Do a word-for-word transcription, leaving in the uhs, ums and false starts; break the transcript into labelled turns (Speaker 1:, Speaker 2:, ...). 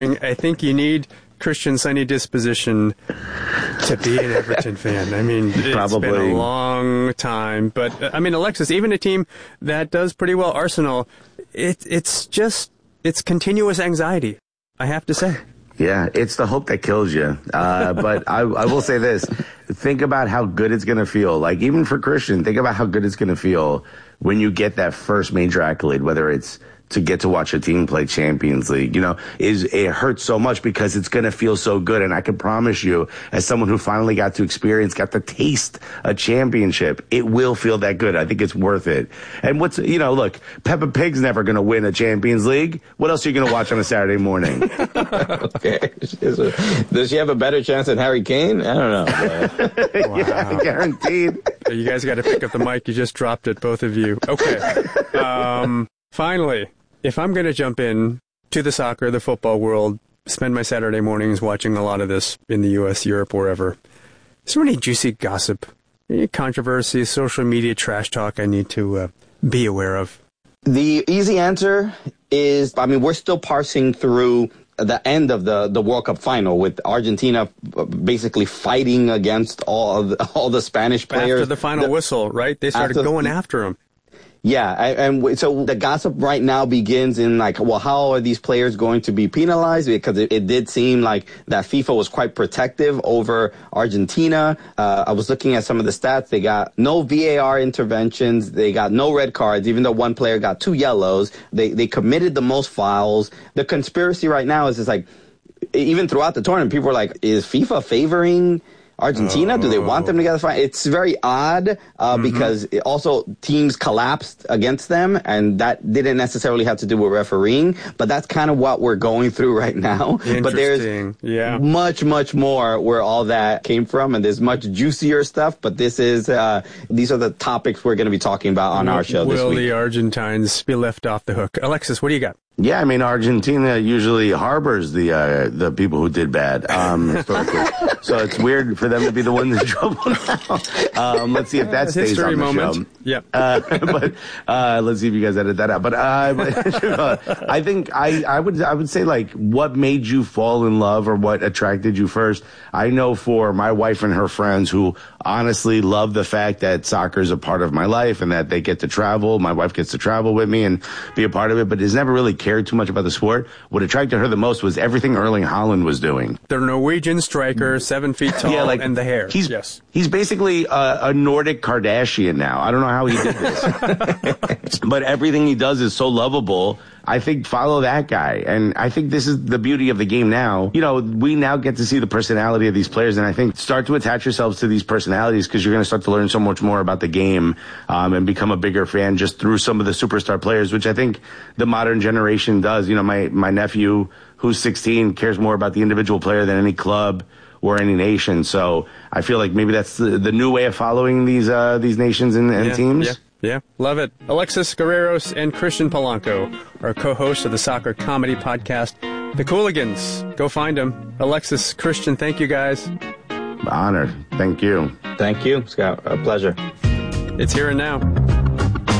Speaker 1: I think you need Christian sunny disposition to be an Everton fan. I mean, it's
Speaker 2: Probably.
Speaker 1: been a long time. But, uh, I mean, Alexis, even a team that does pretty well, Arsenal, it, it's just, it's continuous anxiety, I have to say.
Speaker 2: Yeah, it's the hope that kills you. Uh, but I, I will say this. Think about how good it's going to feel. Like, even for Christian, think about how good it's going to feel when you get that first major accolade, whether it's to get to watch a team play Champions League. You know, is it hurts so much because it's going to feel so good. And I can promise you, as someone who finally got to experience, got to taste a championship, it will feel that good. I think it's worth it. And what's, you know, look, Peppa Pig's never going to win a Champions League. What else are you going to watch on a Saturday morning?
Speaker 3: Okay. Does she have a better chance than Harry Kane? I don't know.
Speaker 1: Wow.
Speaker 2: Yeah, guaranteed.
Speaker 1: You guys got to pick up the mic. You just dropped it, both of you. Okay. Um, finally, if I'm going to jump in to the soccer, the football world, spend my Saturday mornings watching a lot of this in the U S, Europe, wherever, is there any juicy gossip, any controversy, social media trash talk I need to uh, be aware of?
Speaker 3: The easy answer is, I mean, we're still parsing through the end of the, the World Cup final with Argentina basically fighting against all of the, all the Spanish players.
Speaker 1: After the final the, whistle, right? They started
Speaker 3: after,
Speaker 1: going after him.
Speaker 3: Yeah, and so the gossip right now begins in like, well, how are these players going to be penalized? Because it, it did seem like that FIFA was quite protective over Argentina. Uh, I was looking at some of the stats. They got no V A R interventions. They got no red cards, even though one player got two yellows. They they committed the most fouls. The conspiracy right now is just like, even throughout the tournament, people were like, is FIFA favoring Argentina? Oh. Do they want them to get the final? It's very odd uh, mm-hmm. because it also teams collapsed against them, and that didn't necessarily have to do with refereeing, but that's kind of what we're going through right now. But there's
Speaker 1: yeah.
Speaker 3: much, much more where all that came from, and there's much juicier stuff, but this is, uh, these are the topics we're going to be talking about on
Speaker 1: will,
Speaker 3: our show this week.
Speaker 1: Will the Argentines be left off the hook? Alexis, what do you got?
Speaker 2: Yeah, I mean, Argentina usually harbors the uh, the people who did bad, um, historically. So it's weird for them to be the ones in trouble now. Um, let's see if that stays on the moment. show.
Speaker 1: Yeah.
Speaker 2: Uh, but uh, let's see if you guys edit that out. But uh, I think I, I would I would say, like, what made you fall in love or what attracted you first? I know for my wife and her friends who honestly love the fact that soccer is a part of my life and that they get to travel. My wife gets to travel with me and be a part of it, but has never really cared too much about the sport. What attracted her the most was everything Erling Haaland was doing.
Speaker 1: The Norwegian striker, seven feet tall,
Speaker 2: yeah, like,
Speaker 1: and the hair.
Speaker 2: He's,
Speaker 1: yes.
Speaker 2: He's basically a, a Nordic Kardashian now. I don't know how he did this. But everything he does is so lovable. I think follow that guy. And I think this is the beauty of the game now. You know, we now get to see the personality of these players, and I think start to attach yourselves to these personalities because you're going to start to learn so much more about the game um, and become a bigger fan just through some of the superstar players, which I think the modern generation does. You know, my, my nephew, who's sixteen, cares more about the individual player than any club or any nation. So I feel like maybe that's the, the new way of following these uh, these nations and, and
Speaker 1: yeah,
Speaker 2: teams.
Speaker 1: Yeah. Yeah, love it. Alexis Guerreros and Christian Polanco are co-hosts of the soccer comedy podcast, The Cooligans. Go find them. Alexis, Christian, thank you guys.
Speaker 2: Honored. Thank you.
Speaker 3: Thank you, Scott. A pleasure.
Speaker 1: It's here and now.